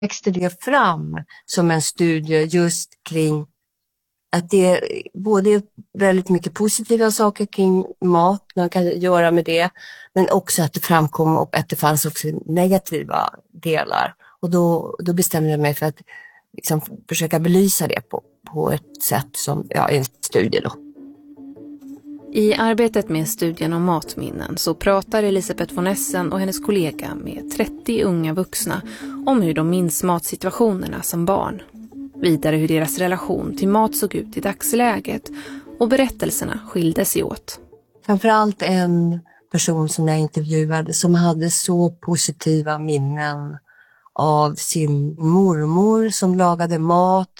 växte det fram som en studie just kring att det är både väldigt mycket positiva saker kring mat man kan göra med det, men också att det framkom och att det fanns också negativa delar. Och då bestämde jag mig för att liksom försöka belysa det på ett sätt som, en studie då. I arbetet med studien om matminnen så pratar Elisabeth von Essen och hennes kollega med 30 unga vuxna om hur de minns matsituationerna som barn. Vidare hur deras relation till mat såg ut i dagsläget, och berättelserna skilde sig åt. Framförallt en person som jag intervjuade som hade så positiva minnen av sin mormor som lagade mat,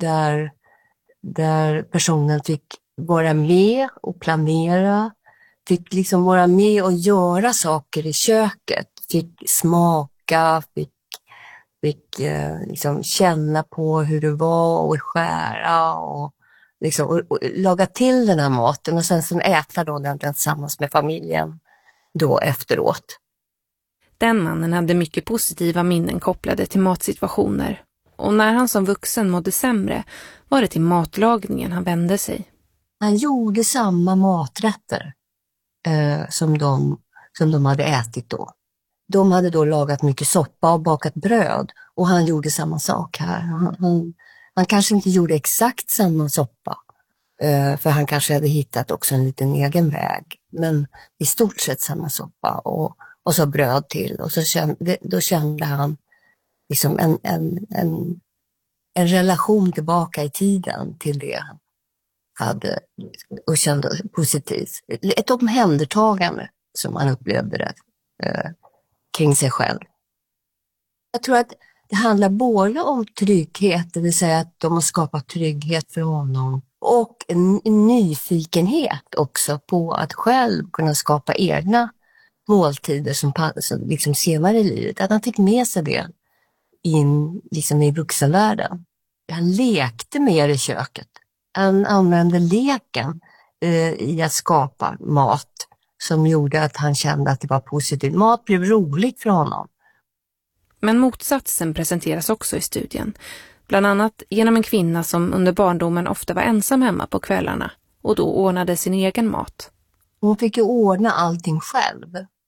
där personen fick vara med och planera, fick liksom vara med och göra saker i köket, fick smaka, fick liksom känna på hur det var och skära och laga till den här maten och sen äta då den tillsammans med familjen då efteråt. Den mannen hade mycket positiva minnen kopplade till matsituationer, och när han som vuxen mådde sämre var det till matlagningen han vände sig. Han gjorde samma maträtter som de hade ätit då. De hade då lagat mycket soppa och bakat bröd, och han gjorde samma sak här. Han kanske inte gjorde exakt samma soppa, för han kanske hade hittat också en liten egen väg, men i stort sett samma soppa och så bröd till, och då kände han liksom en relation tillbaka i tiden till det han hade och kände positivt. Ett omhändertagande som han upplevde det kring sig själv. Jag tror att det handlar både om trygghet, det vill säga att de har skapat trygghet för honom, och en nyfikenhet också på att själv kunna skapa egna måltider som liksom senare i livet. Att han fick med sig det in liksom i vuxenvärlden. Han lekte mer i köket. Han använde leken i att skapa mat som gjorde att han kände att det var positivt. Mat blev roligt för honom. Men motsatsen presenteras också i studien. Bland annat genom en kvinna som under barndomen ofta var ensam hemma på kvällarna och då ordnade sin egen mat. Hon fick ju ordna allting själv.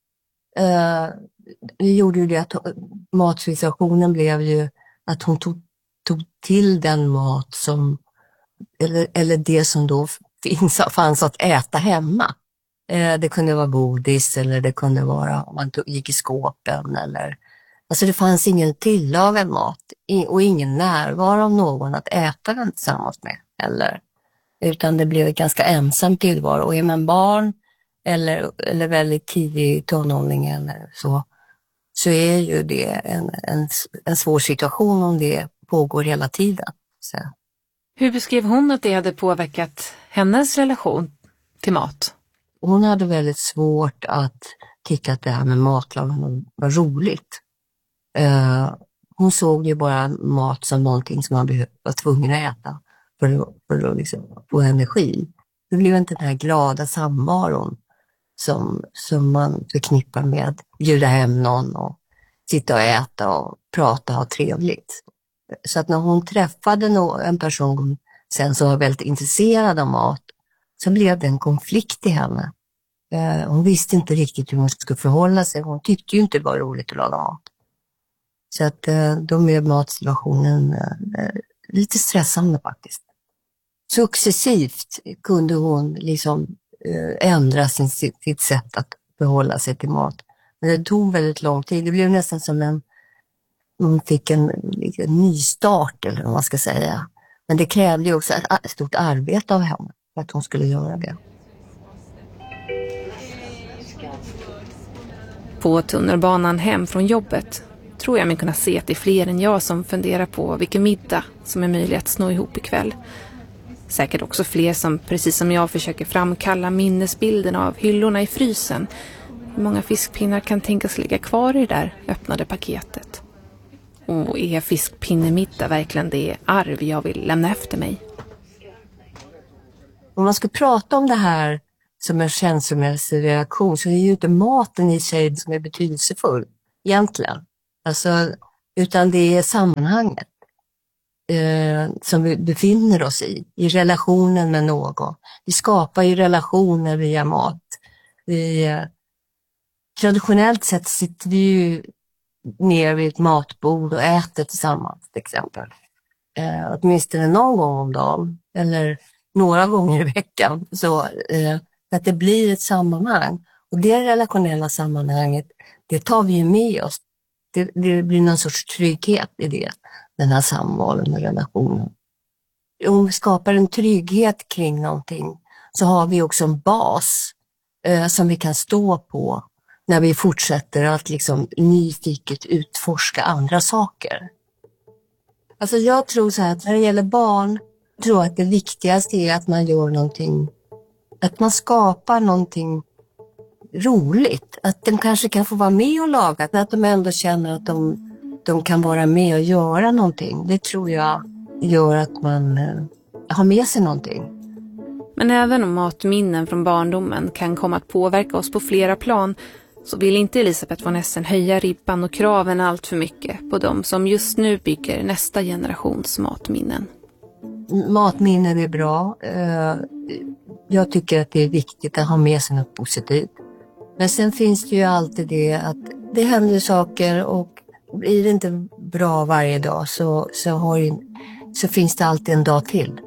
Det gjorde ju det att matsituationen blev ju att hon tog till den mat som eller det som då fanns att äta hemma. Det kunde vara godis, eller det kunde vara om man gick i skåpen, eller alltså det fanns ingen tillagad mat och ingen närvaro av någon att äta den tillsammans med, utan det blev ett ganska ensam tillvaro. Och är man barn eller väldigt tidig tonåring eller så är ju det en svår situation om det pågår hela tiden. Så. Hur beskrev hon att det hade påverkat hennes relation till mat? Hon hade väldigt svårt att tycka att det här med matlagning var roligt. Hon såg ju bara mat som någonting som man var tvungen att äta för att liksom få energi. Det blev inte den här glada samvaron som man förknippar med bjuda hem någon och sitta och äta och prata och ha trevligt. Så att när hon träffade en person sen som var väldigt intresserad av mat, så blev det en konflikt i henne. Hon visste inte riktigt hur hon skulle förhålla sig. Hon tyckte ju inte det var roligt att laga mat. Så att då blev matsituationen lite stressande faktiskt. Successivt kunde hon liksom ändra sitt sätt att förhålla sig till mat. Men det tog väldigt lång tid. Det blev nästan som hon fick en ny start, eller vad man ska säga. Men det krävde ju också ett stort arbete av henne för att hon skulle göra det. På tunnelbanan hem från jobbet tror jag mig kunna se att det är fler än jag som funderar på vilken middag som är möjligt att snå ihop ikväll. Säkert också fler som precis som jag försöker framkalla minnesbilden av hyllorna i frysen. Hur många fiskpinnar kan tänkas ligga kvar i det där öppnade paketet? Och är fiskpinnemiddag verkligen det arv jag vill lämna efter mig? Om man ska prata om det här som en känslomässig reaktion, så är ju inte maten i sig som är betydelsefull egentligen. Alltså utan det är sammanhanget som vi befinner oss i relationen med någon. Vi skapar ju relationer via mat. Traditionellt sett sitter vi ju ner vid ett matbord och äter tillsammans till exempel. Åtminstone någon gång om dagen eller några gånger i veckan. Så att det blir ett sammanhang. Och det relationella sammanhanget, det tar vi ju med oss. Det blir någon sorts trygghet i det, den här samvaron och relationen. Om vi skapar en trygghet kring någonting så har vi också en bas som vi kan stå på när vi fortsätter att liksom nyfiket utforska andra saker. Alltså jag tror så här att när det gäller barn, tror jag att det viktigaste är att man gör någonting, att man skapar någonting roligt. Att de kanske kan få vara med och laga, att de ändå känner att de kan vara med och göra någonting. Det tror jag gör att man har med sig någonting. Men även om matminnen från barndomen kan komma att påverka oss på flera plan, så vill inte Elisabeth von Essen höja ribban och kraven allt för mycket på dem som just nu bygger nästa generations matminnen. Matminnen är bra. Jag tycker att det är viktigt att ha med sig något positivt. Men sen finns det ju alltid det att det händer saker och blir det inte bra varje dag så finns det alltid en dag till.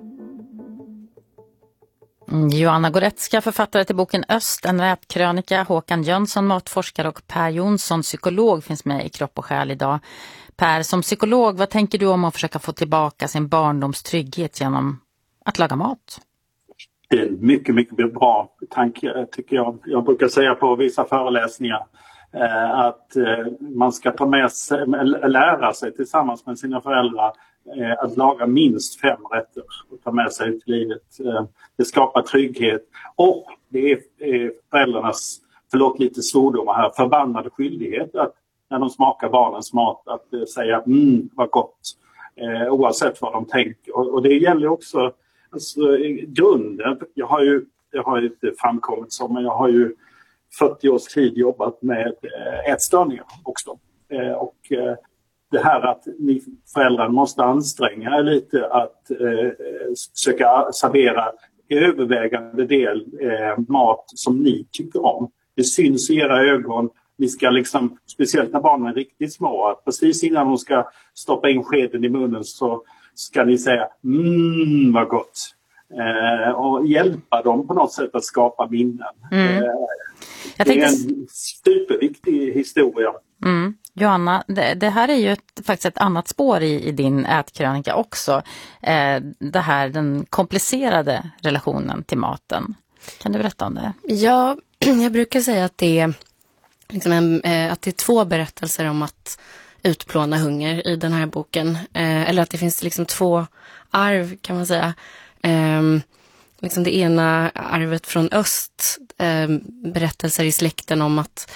Joanna Goretzka, författare till boken Öst, en ätkrönika. Håkan Jönsson, matforskare, och Per Jonsson, psykolog, finns med i Kropp och själ idag. Per, som psykolog, vad tänker du om att försöka få tillbaka sin barndomstrygghet genom att laga mat? Det är en mycket, mycket bra tanke, tycker jag. Jag brukar säga på vissa föreläsningar att man ska ta med sig, lära sig tillsammans med sina föräldrar att laga minst 5 rätter och ta med sig ut i livet. Det skapar trygghet och det är föräldrarnas, förlåt lite svordomar här, förbannade skyldighet att när de smakar barnens mat att säga vad gott, oavsett vad de tänker. Och det gäller också alltså, grunden. Jag har ju inte framkommit som, men jag har ju 40 års tid jobbat med ätstörningar också. Och det här att ni föräldrar måste anstränga er lite att försöka servera övervägande del mat som ni tycker om. Det syns i era ögon. Ni ska liksom, speciellt när barnen är riktigt små, att precis innan de ska stoppa in skeden i munnen så ska ni säga vad gott. Och hjälpa dem på något sätt att skapa minnen. Det är en superviktig historia. Joanna, det här är ju faktiskt ett annat spår i din ätkrönika också. Det här, den komplicerade relationen till maten. Kan du berätta om det? Ja, jag brukar säga att det är, liksom att det är 2 berättelser om att utplåna hunger i den här boken. Eller att det finns liksom 2 arv, kan man säga. Liksom det ena arvet från öst, berättelser i släkten om att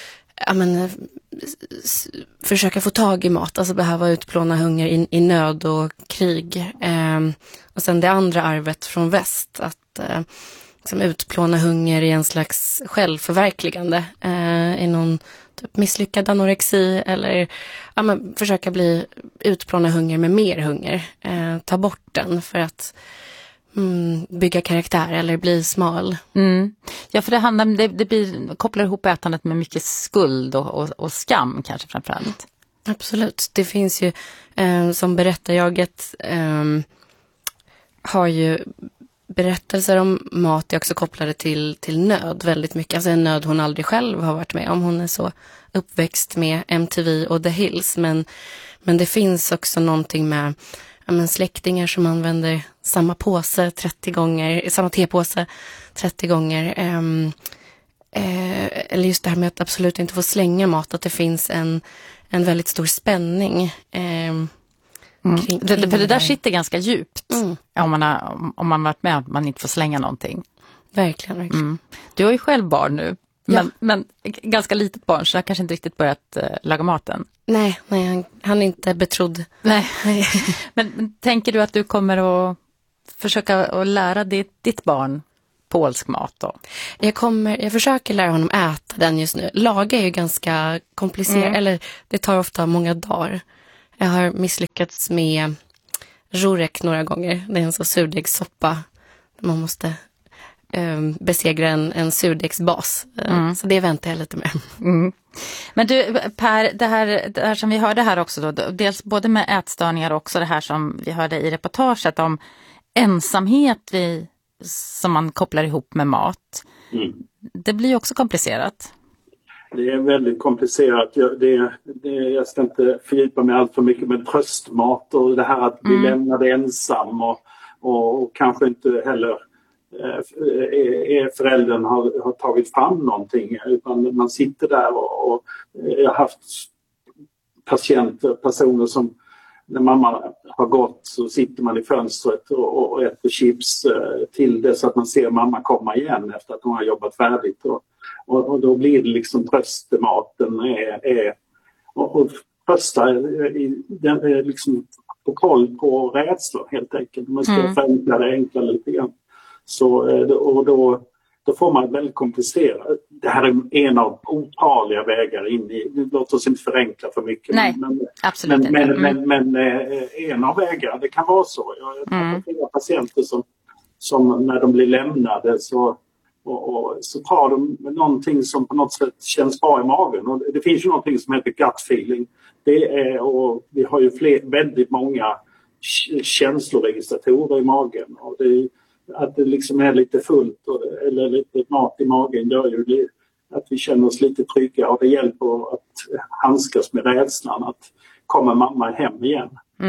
försöka få tag i mat, alltså behöva utplåna hunger i nöd och krig. Och sen det andra arvet från väst, att liksom utplåna hunger i en slags självförverkligande, i någon typ misslyckad anorexi, eller försöka utplåna hunger med mer hunger, ta bort den för att bygga karaktär eller bli smal. Ja, för det kopplar ihop ätandet med mycket skuld och skam kanske framförallt. Absolut. Det finns ju som berättarjaget har ju berättelser om mat är också kopplade till nöd väldigt mycket. Alltså en nöd hon aldrig själv har varit med om. Hon är så uppväxt med MTV och The Hills. Men det finns också någonting med släktingar som använder samma påse 30 gånger, samma tepåse 30 gånger. Eller just det här med att absolut inte få slänga mat. Att det finns en väldigt stor spänning kring för det där sitter ganska djupt om man varit med att man inte får slänga någonting. Verkligen. Du har ju själv barn nu. Men ganska litet barn, så jag kanske inte riktigt börjat laga maten. Nej, han är inte betrodd. Nej. Men tänker du att du kommer att försöka att lära ditt barn polsk mat då? Jag försöker lära honom äta den just nu. Laga är ju ganska komplicerat, eller det tar ofta många dagar. Jag har misslyckats med rorek några gånger. Det är en så surdegssoppa. Man måste besegra en surdegsbas. Så det väntar jag lite med. Men du Per, det här som vi hörde här också då, dels både med ätstörningar och också det här som vi hörde i reportaget om ensamhet som man kopplar ihop med mat. Det blir också komplicerat. Det är väldigt komplicerat. Jag ska inte fördjupa mig allt för mycket med tröstmat och det här att bli lämnad ensam och kanske inte heller föräldern har tagit fram någonting, utan man sitter där och jag har haft personer som när mamma har gått så sitter man i fönstret och äter chips till dess att man ser mamma komma igen efter att hon har jobbat färdigt. Och då blir det liksom tröstematen och trösta liksom på koll på rädslor helt enkelt. Man ska förenkla det enklare lite grann. Så, och då får man väldigt komplicerat. Det här är en av otaliga vägar in i, låt oss inte förenkla för mycket. Nej, absolut inte. Men en av vägarna, det kan vara så. Jag har flera patienter som när de blir lämnade så tar de någonting som på något sätt känns bra i magen. Och det finns ju någonting som heter gut feeling. Och vi har ju väldigt många känsloregistratorer i magen. Och att det liksom är lite fullt eller lite mat i magen gör ju att vi känner oss lite trygga, och det hjälper att handskas med rädslan att komma mamma hem igen.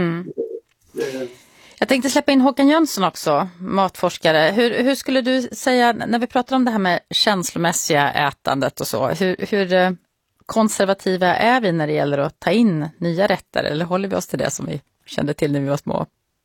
Jag tänkte släppa in Håkan Jönsson också, matforskare. Hur skulle du säga, när vi pratar om det här med känslomässiga ätandet och så, hur konservativa är vi när det gäller att ta in nya rätter, eller håller vi oss till det som vi kände till när vi var små?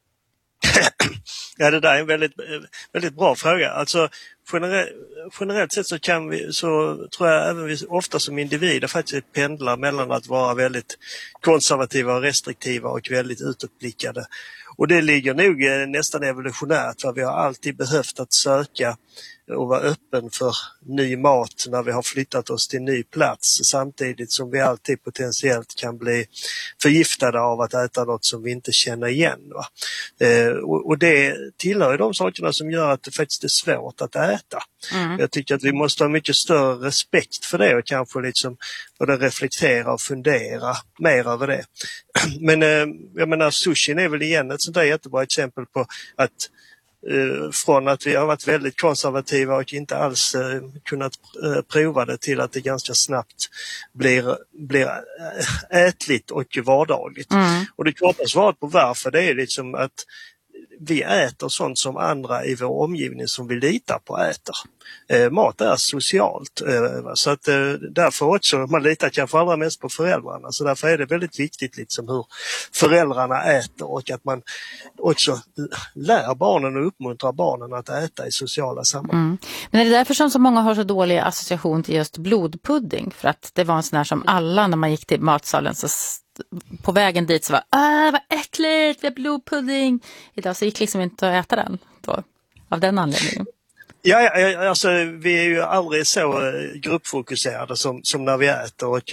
Ja, det där är en väldigt, väldigt bra fråga. Alltså generellt sett så tror jag även vi ofta som individer faktiskt pendlar mellan att vara väldigt konservativa och restriktiva och väldigt utåtblickade. Och det ligger nog nästan evolutionärt, för vi har alltid behövt att söka och vara öppen för ny mat när vi har flyttat oss till ny plats, samtidigt som vi alltid potentiellt kan bli förgiftade av att äta något som vi inte känner igen. Va? Och det tillhör ju de sakerna som gör att det faktiskt är svårt att äta. Jag tycker att vi måste ha mycket större respekt för det och kanske liksom både reflektera och fundera mer över det. Men jag menar, sushin är väl igen ett sånt där jättebra exempel på att från att vi har varit väldigt konservativa och inte alls kunnat prova det till att det ganska snabbt blir ätligt och vardagligt. Och det korta svaret på varför det är liksom att vi äter sånt som andra i vår omgivning som vi litar på äter. Mat är socialt, så att därför också man litar kanske allra mest på föräldrarna, så därför är det väldigt viktigt liksom hur föräldrarna äter och att man också lär barnen och uppmuntrar barnen att äta i sociala sammanhang. Men är det därför som så många har så dålig association till just blodpudding? För att det var en sån här som alla när man gick till matsalen så på vägen dit så var vad äckligt, vi har blodpudding. Idag så gick liksom inte att äta den då, av den anledningen. Ja, alltså vi är ju aldrig så gruppfokuserade som när vi äter, och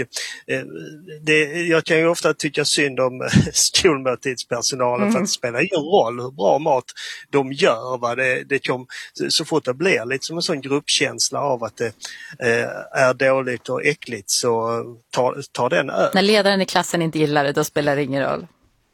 jag kan ju ofta tycka synd om skolmåltidspersonalen för att det spelar ingen roll hur bra mat de gör. Va? Så fort det blir lite som en sån gruppkänsla av att det är dåligt och äckligt så tar den över. När ledaren i klassen inte gillar det, då spelar det ingen roll.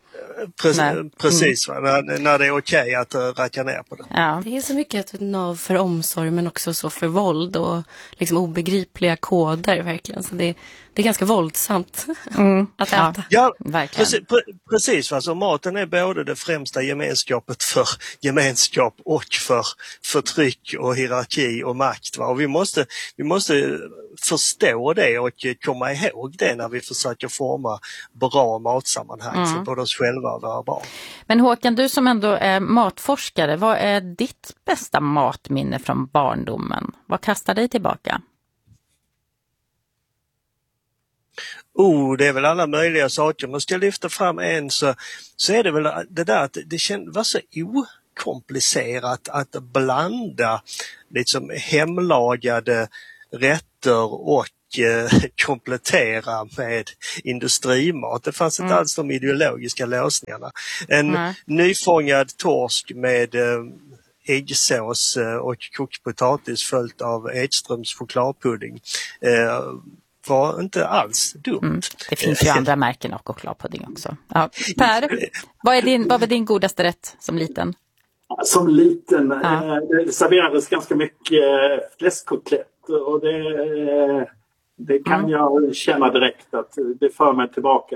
Precis, när det är okej att racka ner på det. Ja. Det är så mycket ett nav för omsorg, men också så för våld och liksom obegripliga koder verkligen. Så det är ganska våldsamt att äta. Ja, verkligen. Precis. Alltså, maten är både det främsta gemenskapet för gemenskap och för förtryck och hierarki och makt. Va? Och vi måste förstå det och komma ihåg det när vi försöker forma bra matsammanhang för både oss själva och våra barn. Men Håkan, du som ändå är matforskare, vad är ditt bästa matminne från barndomen? Vad kastar dig tillbaka? Det är väl alla möjliga saker. Man ska lyfta fram en så är det väl det där att det var så okomplicerat att blanda liksom hemlagade rätter och komplettera med industrimat. Det fanns inte alls de ideologiska låsningarna. En nyfångad torsk med äggsås och kokt potatis följt av Edströms chokladpudding var inte alls dumt. Det finns ju andra märken av chokladpudding också. Ja. Per, vad var din godaste rätt som liten? Som liten det serverades ganska mycket fläskkotlett och det kan jag känna direkt att det för mig tillbaka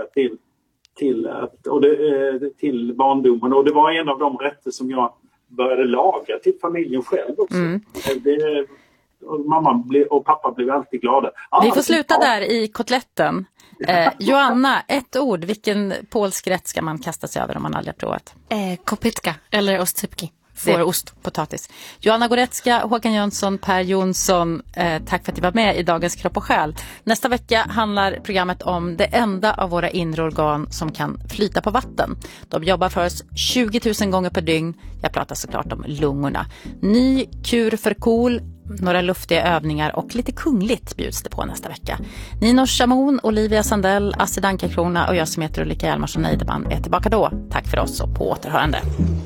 till barndomen. Och det var en av de rätter som jag började laga till familjen själv också. Och mamma och pappa blev alltid glada. Vi får sluta där i kotletten. Joanna, ett ord. Vilken polsk rätt ska man kasta sig över om man aldrig har provat? Kopytka eller osttypki. Fårost, potatis. Joanna Goretzka, Håkan Jönsson, Per Jonsson, tack för att ni var med i Dagens kropp och själ. Nästa vecka handlar programmet om det enda av våra inre organ som kan flyta på vatten. De jobbar för oss 20 000 gånger per dygn. Jag pratar såklart om lungorna. Ny kur för KOL, några luftiga övningar och lite kungligt bjuds det på nästa vecka. Nino Shamoun, Olivia Sandell, Astrid Ankarkrona och jag som heter Ulrika Hjalmarsson Eideman är tillbaka då. Tack för oss och på återhörande.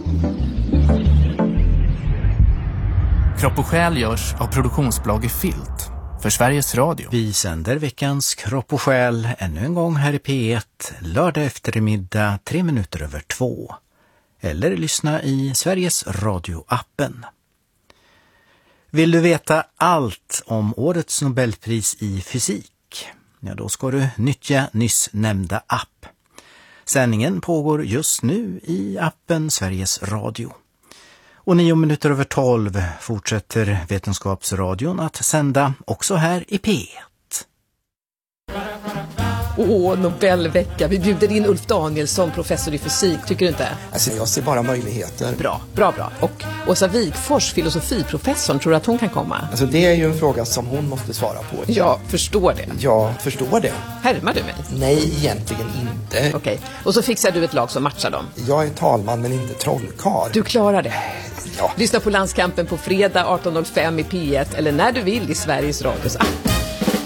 Kropp och själ görs av produktionsbolaget Filt för Sveriges Radio. Vi sänder veckans Kropp och själ ännu en gång här i P1 lördag eftermiddag 2:03. Eller lyssna i Sveriges Radio-appen. Vill du veta allt om årets Nobelpris i fysik? Ja, då ska du nyttja nyss nämnda app. Sändningen pågår just nu i appen Sveriges Radio. Och 9:12 fortsätter Vetenskapsradion att sända också här i P1. Nobelvecka. Vi bjuder in Ulf Danielsson, professor i fysik, tycker du inte? Alltså jag ser bara möjligheter. Bra. Och Åsa Wikfors, filosofiprofessorn, tror att hon kan komma? Alltså det är ju en fråga som hon måste svara på. Jag förstår det. Jag förstår det. Härmar du mig? Nej, egentligen inte. Okej. Och så fixar du ett lag som matchar dem. Jag är talman men inte trollkarl. Du klarar det. Ja. Lyssna på Landskampen på fredag 18:05 i P1 eller när du vill i Sveriges Radios app.